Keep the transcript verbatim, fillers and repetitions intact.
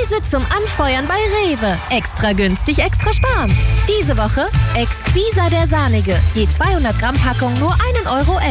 Preise zum Anfeuern bei Rewe. Extra günstig, extra sparen. Diese Woche Exquisa der Sahnige. Je zweihundert Gramm Packung nur einen Euro.